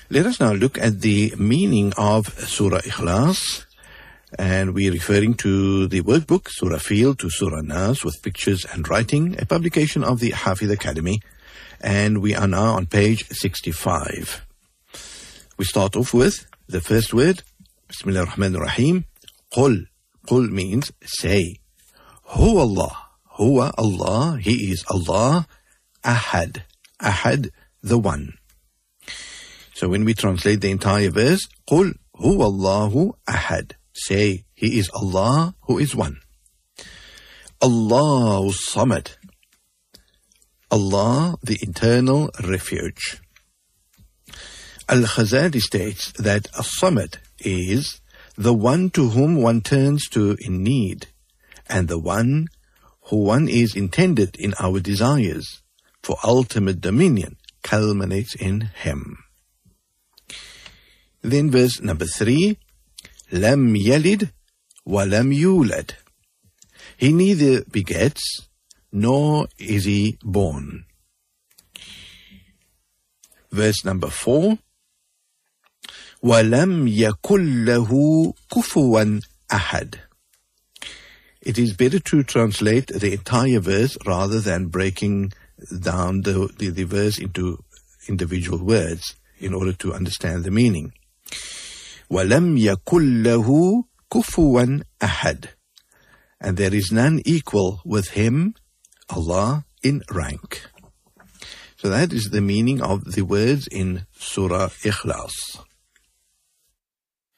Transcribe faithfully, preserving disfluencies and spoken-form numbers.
Let us now look at the meaning of Surah Ikhlas. And we're referring to the workbook, Surah Fil to Surah Nas, with pictures and writing, a publication of the Hafiz Academy. And we are now on page sixty-five. We start off with the first word, Bismillah ar-Rahman ar-Rahim. Qul. Qul means say. Huwa Allah. Huwa Allah. He is Allah. Ahad. Ahad, the one. So when we translate the entire verse, Qul huwa Allahu ahad. Say, He is Allah who is one. Allahu Samad. Allah, the eternal refuge. Al-Khazali states that As-Samad is the one to whom one turns to in need, and the one who one is intended in our desires, for ultimate dominion culminates in Him. Then verse number three, Lam yalid wa lam yulad. He neither begets nor is he born. Verse number four, وَلَمْ يَكُنْ لَهُ كُفُوًا أَحَدٌ. It is better to translate the entire verse rather than breaking down the, the, the verse into individual words in order to understand the meaning. وَلَمْ يَكُنْ لَهُ كُفُوًا أَحَدٌ. And there is none equal with Him, Allah, in rank. So that is the meaning of the words in Surah Ikhlas.